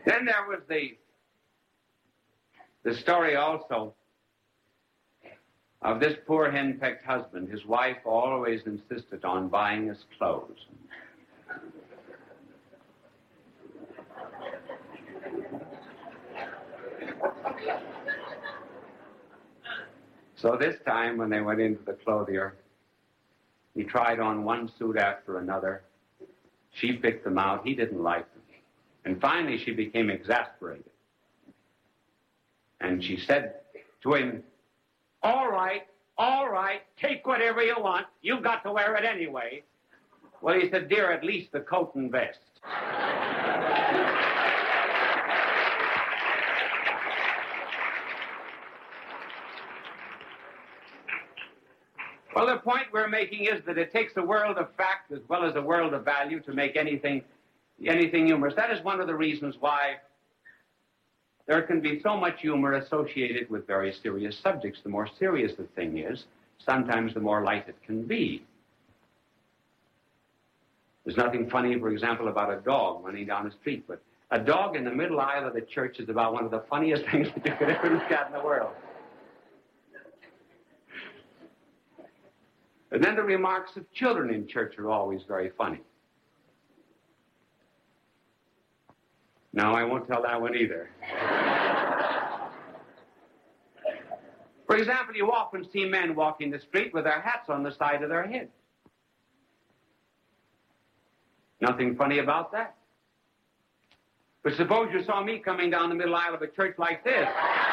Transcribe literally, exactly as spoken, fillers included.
Then there was the, the story also of this poor henpecked husband. His wife always insisted on buying us clothes. So this time when they went into the clothier, he tried on one suit after another. She picked them out. He didn't like them. And finally she became exasperated. And she said to him, all right, all right, take whatever you want. You've got to wear it anyway. Well, he said, dear, at least the coat and vest. Well, the point we're making is that it takes a world of fact as well as a world of value to make anything, anything humorous. That is one of the reasons why there can be so much humor associated with very serious subjects. The more serious the thing is, sometimes the more light it can be. There's nothing funny, for example, about a dog running down the street, but a dog in the middle aisle of the church is about one of the funniest things that you could ever look at in the world. And then the remarks of children in church are always very funny. No, I won't tell that one either. For example, you often see men walking the street with their hats on the side of their heads. Nothing funny about that. But suppose you saw me coming down the middle aisle of a church like this.